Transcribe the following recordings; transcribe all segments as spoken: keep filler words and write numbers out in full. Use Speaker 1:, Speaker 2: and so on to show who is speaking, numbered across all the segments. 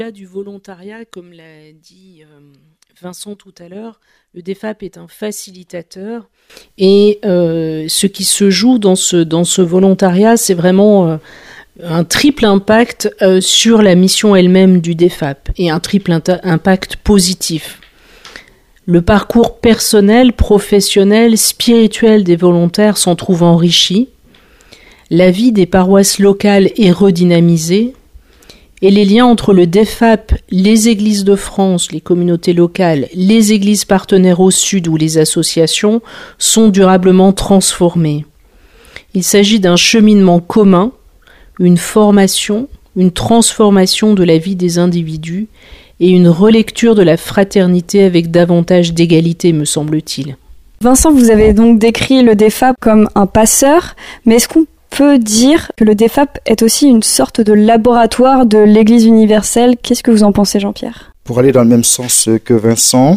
Speaker 1: Au-delà du volontariat, comme l'a dit euh, Vincent tout à l'heure, le D F A P est un facilitateur et euh, ce qui se joue dans ce, dans ce volontariat, c'est vraiment euh, un triple impact euh, sur la mission elle-même du D F A P et un triple inta- impact positif. Le parcours personnel, professionnel, spirituel des volontaires s'en trouve enrichi, la vie des paroisses locales est redynamisée, et les liens entre le D F A P, les églises de France, les communautés locales, les églises partenaires au sud ou les associations sont durablement transformés. Il s'agit d'un cheminement commun, une formation, une transformation de la vie des individus et une relecture de la fraternité avec davantage d'égalité, me semble-t-il.
Speaker 2: Vincent, vous avez donc décrit le D F A P comme un passeur, mais est-ce qu'on peut dire que le D F A P est aussi une sorte de laboratoire de l'Église universelle? Qu'est-ce que vous en pensez, Jean-Pierre?
Speaker 3: Pour aller dans le même sens que Vincent,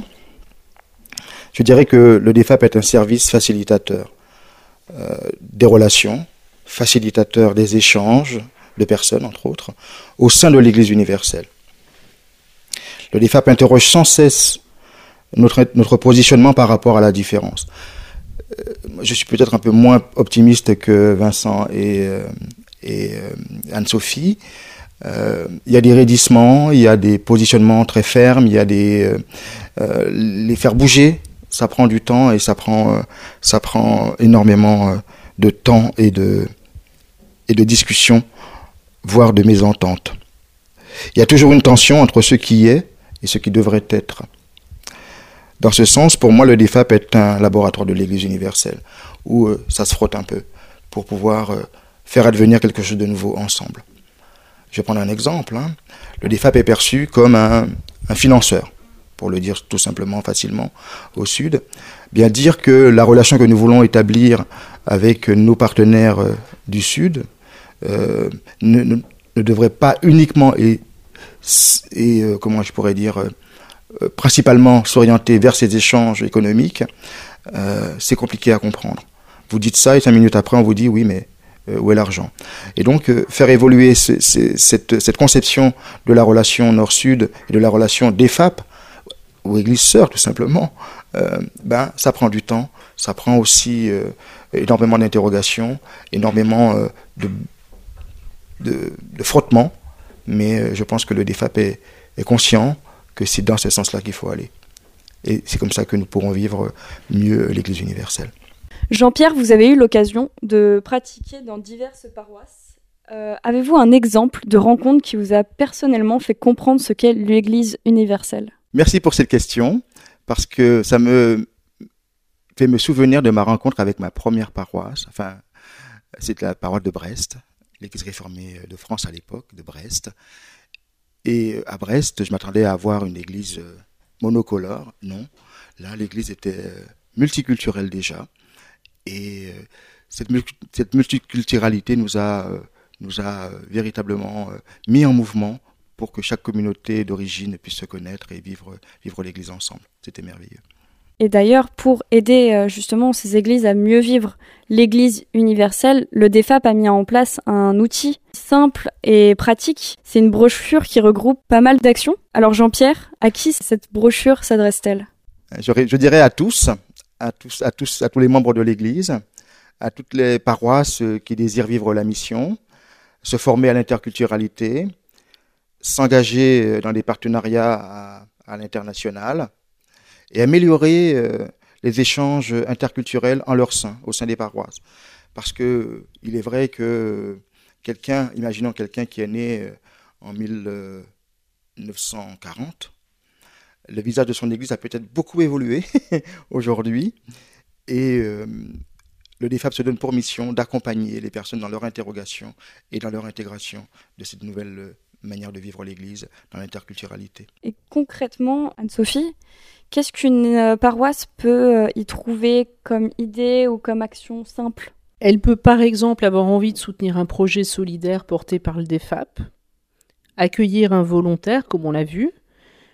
Speaker 3: je dirais que le D F A P est un service facilitateur euh, des relations, facilitateur des échanges de personnes, entre autres, au sein de l'Église universelle. Le D F A P interroge sans cesse notre, notre positionnement par rapport à la différence. Je suis peut-être un peu moins optimiste que Vincent et, et Anne-Sophie. Euh, il y a des raidissements, il y a des positionnements très fermes, il y a des... Euh, les faire bouger, ça prend du temps et ça prend, ça prend énormément de temps et de, et de discussion, voire de mésentente. Il y a toujours une tension entre ce qui est et ce qui devrait être. Dans ce sens, pour moi, le D F A P est un laboratoire de l'Église universelle, où euh, ça se frotte un peu, pour pouvoir euh, faire advenir quelque chose de nouveau ensemble. Je vais prendre un exemple. Hein. Le D F A P est perçu comme un, un financeur, pour le dire tout simplement, facilement, au Sud. Bien dire que la relation que nous voulons établir avec nos partenaires euh, du Sud euh, ne, ne, ne devrait pas uniquement et, et euh, comment je pourrais dire... Euh, principalement s'orienter vers ces échanges économiques, euh, c'est compliqué à comprendre. Vous dites ça et cinq minutes après, on vous dit oui, mais euh, où est l'argent? Et donc, euh, faire évoluer ce, ce, cette, cette conception de la relation nord-sud et de la relation D F A P, ou Église-sœur tout simplement, euh, ben, ça prend du temps, ça prend aussi euh, énormément d'interrogations, énormément euh, de, de, de frottements, mais euh, je pense que le D F A P est, est conscient que c'est dans ce sens-là qu'il faut aller. Et c'est comme ça que nous pourrons vivre mieux l'Église universelle.
Speaker 2: Jean-Pierre, vous avez eu l'occasion de pratiquer dans diverses paroisses. Euh, avez-vous un exemple de rencontre qui vous a personnellement fait comprendre ce qu'est l'Église universelle?
Speaker 3: Merci pour cette question, parce que ça me fait me souvenir de ma rencontre avec ma première paroisse. Enfin, c'était la paroisse de Brest, l'Église réformée de France à l'époque, de Brest. Et à Brest, je m'attendais à avoir une église monocolore. Non, là, l'église était multiculturelle déjà. Et cette, cette multiculturalité nous a, nous a véritablement mis en mouvement pour que chaque communauté d'origine puisse se connaître et vivre, vivre l'église ensemble. C'était merveilleux.
Speaker 2: Et d'ailleurs, pour aider justement ces églises à mieux vivre l'Église universelle, le D F A P a mis en place un outil simple et pratique. C'est une brochure qui regroupe pas mal d'actions. Alors Jean-Pierre, à qui cette brochure s'adresse-t-elle?
Speaker 3: je, je dirais à tous, à tous, à tous, à tous les membres de l'Église, à toutes les paroisses qui désirent vivre la mission, se former à l'interculturalité, s'engager dans des partenariats à, à l'international, et améliorer euh, les échanges interculturels en leur sein, au sein des paroisses. Parce que il est vrai que quelqu'un, imaginons quelqu'un qui est né en mille neuf cent quarante, le visage de son église a peut-être beaucoup évolué aujourd'hui, et euh, le D F A P se donne pour mission d'accompagner les personnes dans leur interrogation et dans leur intégration de cette nouvelle manière de vivre l'église dans l'interculturalité.
Speaker 2: Et concrètement, Anne-Sophie, qu'est-ce qu'une paroisse peut y trouver comme idée ou comme action simple?
Speaker 1: Elle peut par exemple avoir envie de soutenir un projet solidaire porté par le D F A P, accueillir un volontaire comme on l'a vu,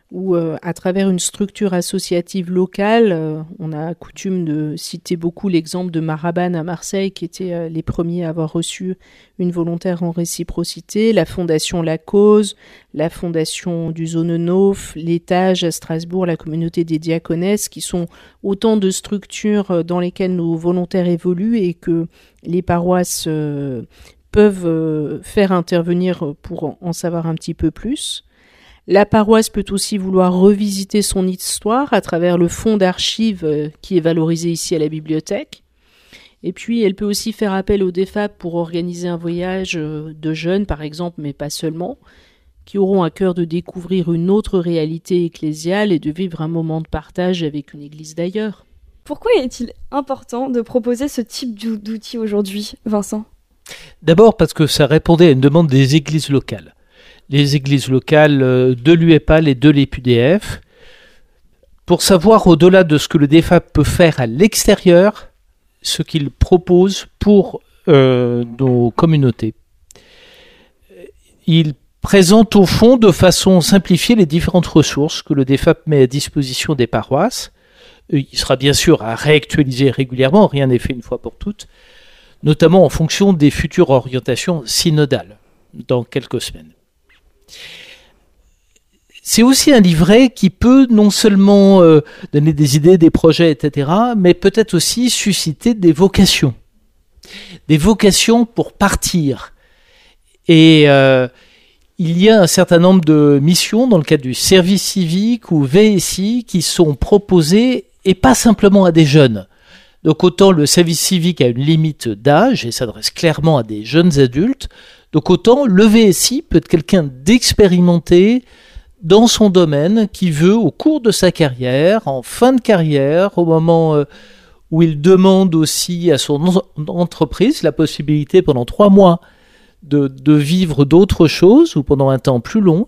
Speaker 1: où euh, à travers une structure associative locale, euh, on a coutume de citer beaucoup l'exemple de Maraban à Marseille, qui étaient euh, les premiers à avoir reçu une volontaire en réciprocité, la Fondation La Cause, la Fondation du Zone Neuf, l'Étage à Strasbourg, la Communauté des Diaconesses, qui sont autant de structures dans lesquelles nos volontaires évoluent et que les paroisses euh, peuvent euh, faire intervenir pour en savoir un petit peu plus. La paroisse peut aussi vouloir revisiter son histoire à travers le fonds d'archives euh, qui est valorisé ici à la bibliothèque. Et puis, elle peut aussi faire appel au D F A P pour organiser un voyage euh, de jeunes, par exemple, mais pas seulement, qui auront à cœur de découvrir une autre réalité ecclésiale et de vivre un moment de partage avec une église d'ailleurs.
Speaker 2: Pourquoi est-il important de proposer ce type d'outil aujourd'hui, Vincent ?
Speaker 4: D'abord parce que ça répondait à une demande des églises locales. Les églises locales de l'U E P A L et de l'E P U D F, pour savoir au-delà de ce que le D F A P peut faire à l'extérieur, ce qu'il propose pour euh, nos communautés. Il présente au fond de façon simplifiée les différentes ressources que le D F A P met à disposition des paroisses. Il sera bien sûr à réactualiser régulièrement, rien n'est fait une fois pour toutes, notamment en fonction des futures orientations synodales dans quelques semaines. C'est aussi un livret qui peut non seulement euh, donner des idées, des projets, et cetera, mais peut-être aussi susciter des vocations. Des vocations pour partir. Et euh, il y a un certain nombre de missions dans le cadre du service civique ou V S I qui sont proposées, et pas simplement à des jeunes. Donc autant le service civique a une limite d'âge et s'adresse clairement à des jeunes adultes, donc autant le V S I peut être quelqu'un d'expérimenté dans son domaine qui veut, au cours de sa carrière, en fin de carrière, au moment où il demande aussi à son entreprise la possibilité pendant trois mois de, de vivre d'autres choses ou pendant un temps plus long,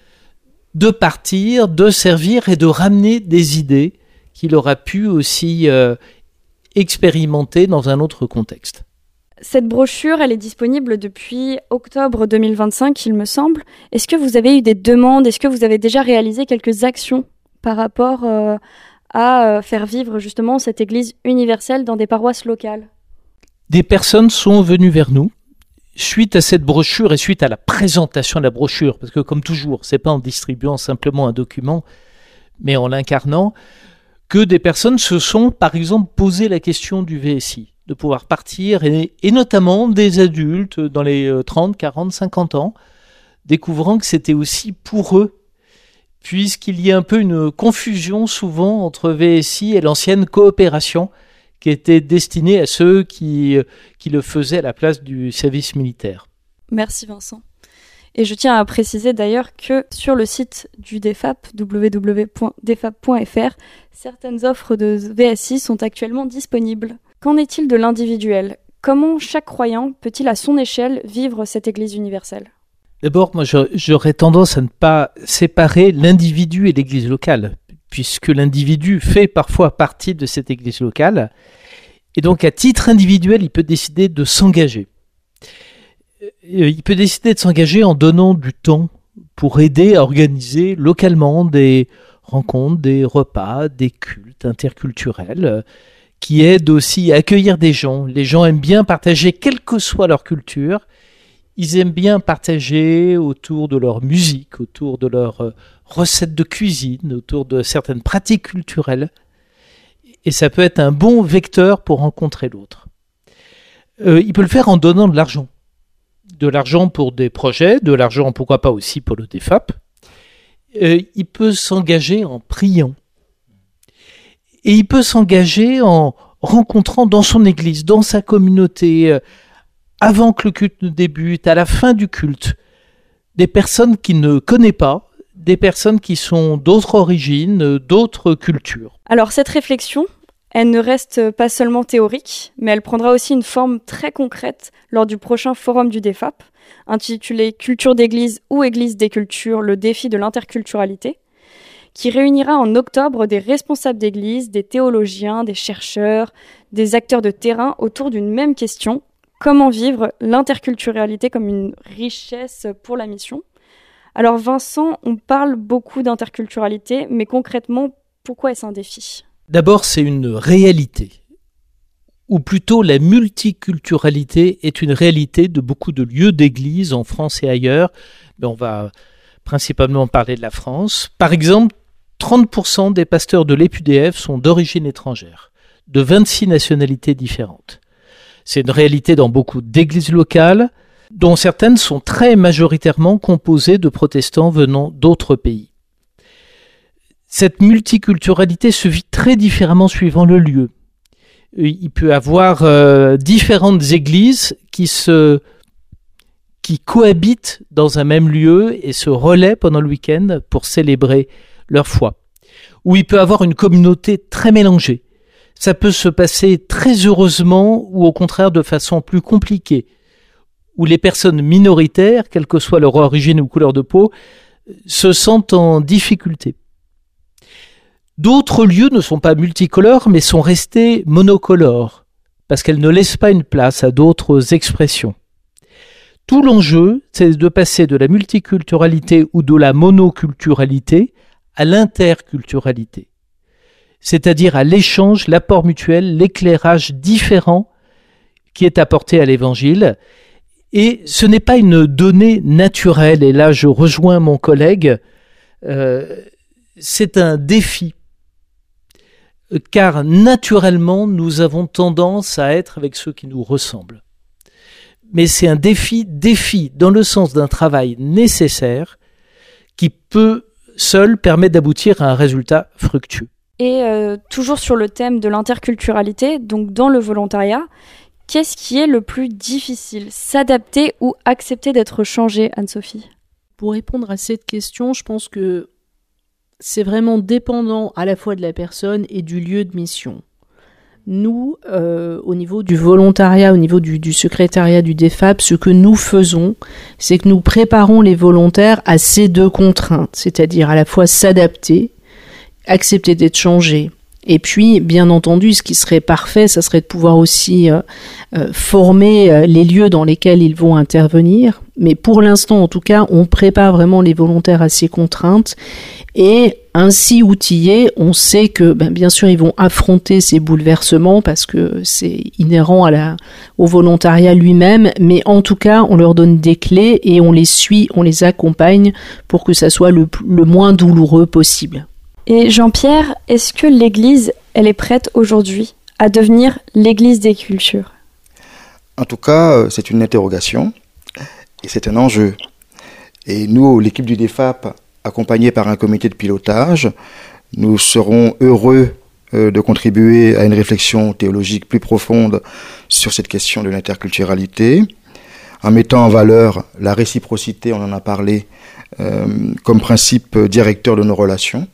Speaker 4: de partir, de servir et de ramener des idées qu'il aura pu aussi euh, expérimenter dans un autre contexte.
Speaker 2: Cette brochure, elle est disponible depuis octobre deux mille vingt-cinq, il me semble. Est-ce que vous avez eu des demandes ? Est-ce que vous avez déjà réalisé quelques actions par rapport euh, à euh, faire vivre justement cette Église universelle dans des paroisses locales ?
Speaker 4: Des personnes sont venues vers nous suite à cette brochure et suite à la présentation de la brochure, parce que comme toujours, c'est pas en distribuant simplement un document, mais en l'incarnant, que des personnes se sont par exemple posé la question du V S I. De pouvoir partir, et, et notamment des adultes dans les trente, quarante, cinquante ans, découvrant que c'était aussi pour eux, puisqu'il y a un peu une confusion souvent entre V S I et l'ancienne coopération qui était destinée à ceux qui, qui le faisaient à la place du service militaire.
Speaker 2: Merci Vincent. Et je tiens à préciser d'ailleurs que sur le site du D F A P, w w w point d f a p point f r, certaines offres de V S I sont actuellement disponibles. Qu'en est-il de l'individuel ? Comment chaque croyant peut-il à son échelle vivre cette Église universelle ?
Speaker 4: D'abord, moi j'aurais tendance à ne pas séparer l'individu et l'Église locale, puisque l'individu fait parfois partie de cette Église locale, et donc à titre individuel, il peut décider de s'engager. Il peut décider de s'engager en donnant du temps pour aider à organiser localement des rencontres, des repas, des cultes interculturels, qui aident aussi à accueillir des gens. Les gens aiment bien partager, quelle que soit leur culture. Ils aiment bien partager autour de leur musique, autour de leurs recettes de cuisine, autour de certaines pratiques culturelles. Et ça peut être un bon vecteur pour rencontrer l'autre. Euh, il peut le faire en donnant de l'argent. De l'argent pour des projets, de l'argent pourquoi pas aussi pour le D F A P. Euh, il peut s'engager en priant. Et il peut s'engager en rencontrant dans son église, dans sa communauté, euh, avant que le culte ne débute, à la fin du culte, des personnes qu'il ne connaît pas, des personnes qui sont d'autres origines, euh, d'autres cultures.
Speaker 2: Alors cette réflexion, elle ne reste pas seulement théorique, mais elle prendra aussi une forme très concrète lors du prochain forum du D F A P, intitulé « Culture d'église ou Église des cultures, le défi de l'interculturalité », qui réunira en octobre des responsables d'église, des théologiens, des chercheurs, des acteurs de terrain autour d'une même question, comment vivre l'interculturalité comme une richesse pour la mission ? Alors Vincent, on parle beaucoup d'interculturalité, mais concrètement, pourquoi est-ce un défi ?
Speaker 4: D'abord, c'est une réalité, ou plutôt la multiculturalité est une réalité de beaucoup de lieux d'église en France et ailleurs. Mais on va principalement parler de la France. Par exemple, trente pour cent des pasteurs de l'E P U D F sont d'origine étrangère, de vingt-six nationalités différentes. C'est une réalité dans beaucoup d'églises locales, dont certaines sont très majoritairement composées de protestants venant d'autres pays. Cette multiculturalité se vit très différemment suivant le lieu. Il peut y avoir euh, différentes églises qui se qui cohabitent dans un même lieu et se relaient pendant le week-end pour célébrer leur foi. Ou il peut y avoir une communauté très mélangée. Ça peut se passer très heureusement ou au contraire de façon plus compliquée, où les personnes minoritaires, quelle que soit leur origine ou couleur de peau, se sentent en difficulté. D'autres lieux ne sont pas multicolores, mais sont restés monocolores, parce qu'elles ne laissent pas une place à d'autres expressions. Tout l'enjeu, c'est de passer de la multiculturalité ou de la monoculturalité à l'interculturalité, c'est-à-dire à l'échange, l'apport mutuel, l'éclairage différent qui est apporté à l'Évangile. Et ce n'est pas une donnée naturelle, et là je rejoins mon collègue, euh, c'est un défi. Car naturellement, nous avons tendance à être avec ceux qui nous ressemblent. Mais c'est un défi, défi dans le sens d'un travail nécessaire qui peut seul permettre d'aboutir à un résultat fructueux.
Speaker 2: Et euh, toujours sur le thème de l'interculturalité, donc dans le volontariat, qu'est-ce qui est le plus difficile ? S'adapter ou accepter d'être changé, Anne-Sophie ?
Speaker 1: Pour répondre à cette question, je pense que c'est vraiment dépendant à la fois de la personne et du lieu de mission. Nous, euh, au niveau du volontariat, au niveau du, du secrétariat du D F A P, ce que nous faisons, c'est que nous préparons les volontaires à ces deux contraintes, c'est-à-dire à la fois s'adapter, accepter d'être changé. Et puis, bien entendu, ce qui serait parfait, ça serait de pouvoir aussi euh, euh, former euh, les lieux dans lesquels ils vont intervenir. Mais pour l'instant, en tout cas, on prépare vraiment les volontaires à ces contraintes. Et ainsi outillés, on sait que, ben, bien sûr, ils vont affronter ces bouleversements parce que c'est inhérent à la, au volontariat lui-même. Mais en tout cas, on leur donne des clés et on les suit, on les accompagne pour que ça soit le, le moins douloureux possible.
Speaker 2: Et Jean-Pierre, est-ce que l'Église, elle est prête aujourd'hui à devenir l'Église des cultures ?
Speaker 3: En tout cas, c'est une interrogation et c'est un enjeu. Et nous, l'équipe du D F A P, accompagnée par un comité de pilotage, nous serons heureux de contribuer à une réflexion théologique plus profonde sur cette question de l'interculturalité, en mettant en valeur la réciprocité, on en a parlé, euh, comme principe directeur de nos relations.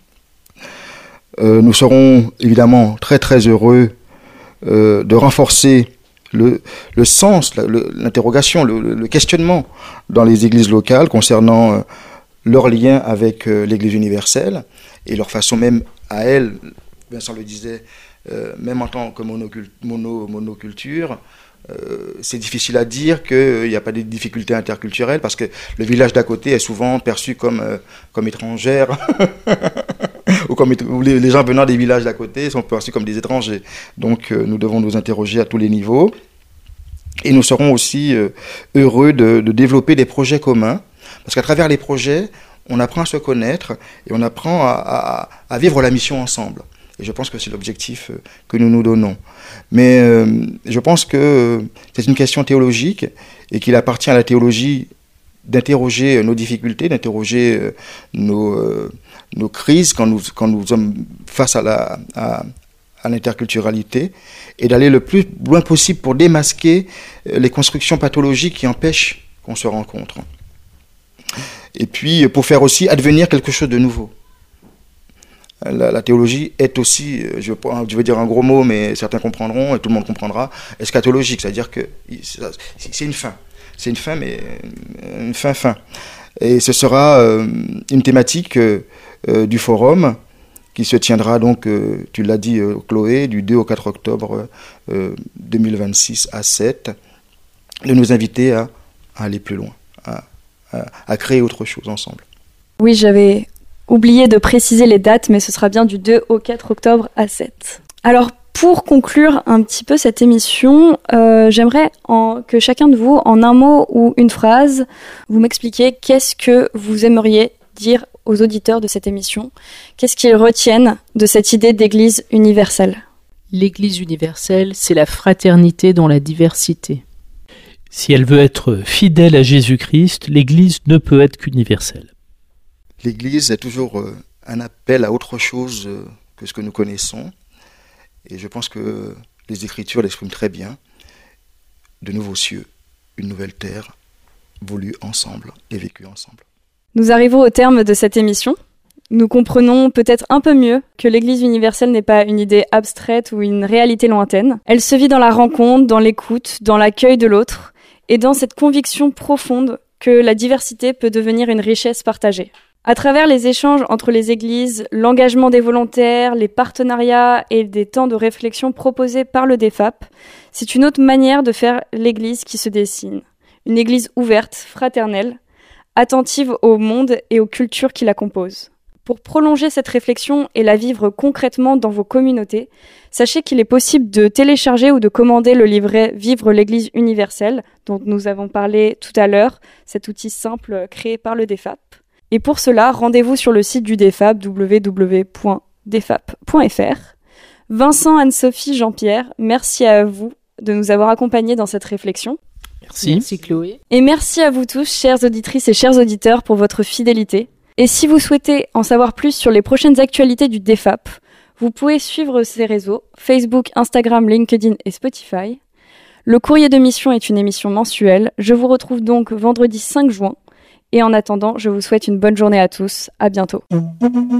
Speaker 3: Euh, nous serons évidemment très très heureux euh, de renforcer le, le sens, la, le, l'interrogation, le, le questionnement dans les églises locales concernant euh, leur lien avec euh, l'Église universelle et leur façon même à elles, Vincent le disait, euh, même en tant que monocul- mono, monoculture, euh, c'est difficile à dire qu'il n'y a pas de difficultés interculturelles parce que le village d'à côté est souvent perçu comme, euh, comme étrangère ou comme ou les, les gens venant des villages d'à côté sont perçus comme des étrangers. Donc euh, nous devons nous interroger à tous les niveaux et nous serons aussi euh, heureux de, de développer des projets communs parce qu'à travers les projets, on apprend à se connaître et on apprend à, à, à vivre la mission ensemble. Et je pense que c'est l'objectif que nous nous donnons. Mais euh, je pense que c'est une question théologique et qu'il appartient à la théologie d'interroger nos difficultés, d'interroger euh, nos, euh, nos crises quand nous, quand nous sommes face à, la, à, à l'interculturalité et d'aller le plus loin possible pour démasquer les constructions pathologiques qui empêchent qu'on se rencontre. Et puis pour faire aussi advenir quelque chose de nouveau. La, la théologie est aussi, je, je veux dire un gros mot, mais certains comprendront et tout le monde comprendra, eschatologique, c'est-à-dire que c'est une fin. C'est une fin, mais une fin, fin. Et ce sera euh, une thématique euh, du forum qui se tiendra donc, euh, tu l'as dit euh, Chloé, du deux au quatre octobre euh, deux mille vingt-six à sept, de nous inviter à, à aller plus loin, à, à, à créer autre chose ensemble.
Speaker 2: Oui, j'avais oublié de préciser les dates, mais ce sera bien du deux au quatre octobre à sept. Alors, pour conclure un petit peu cette émission, euh, j'aimerais en, que chacun de vous, en un mot ou une phrase, vous m'expliquiez qu'est-ce que vous aimeriez dire aux auditeurs de cette émission. Qu'est-ce qu'ils retiennent de cette idée d'église universelle ?
Speaker 1: L'église universelle, c'est la fraternité dans la diversité.
Speaker 4: Si elle veut être fidèle à Jésus-Christ, l'église ne peut être qu'universelle.
Speaker 3: L'église est toujours euh, un appel à autre chose euh, que ce que nous connaissons. Et je pense que les Écritures l'expriment très bien. De nouveaux cieux, une nouvelle terre, voulue ensemble et vécue ensemble.
Speaker 2: Nous arrivons au terme de cette émission. Nous comprenons peut-être un peu mieux que l'Église universelle n'est pas une idée abstraite ou une réalité lointaine. Elle se vit dans la rencontre, dans l'écoute, dans l'accueil de l'autre et dans cette conviction profonde que la diversité peut devenir une richesse partagée. À travers les échanges entre les églises, l'engagement des volontaires, les partenariats et des temps de réflexion proposés par le D F A P, c'est une autre manière de faire l'église qui se dessine. Une église ouverte, fraternelle, attentive au monde et aux cultures qui la composent. Pour prolonger cette réflexion et la vivre concrètement dans vos communautés, sachez qu'il est possible de télécharger ou de commander le livret « Vivre l'Église universelle » dont nous avons parlé tout à l'heure, cet outil simple créé par le D F A P. Et pour cela, rendez-vous sur le site du D F A P, w w w point d f a p point f r. Vincent, Anne-Sophie, Jean-Pierre, merci à vous de nous avoir accompagnés dans cette réflexion.
Speaker 4: Merci.
Speaker 1: Merci Chloé.
Speaker 2: Et merci à vous tous, chères auditrices et chers auditeurs, pour votre fidélité. Et si vous souhaitez en savoir plus sur les prochaines actualités du D F A P, vous pouvez suivre ces réseaux, Facebook, Instagram, LinkedIn et Spotify. Le courrier de mission est une émission mensuelle. Je vous retrouve donc vendredi cinq juin. Et en attendant, je vous souhaite une bonne journée à tous. À bientôt.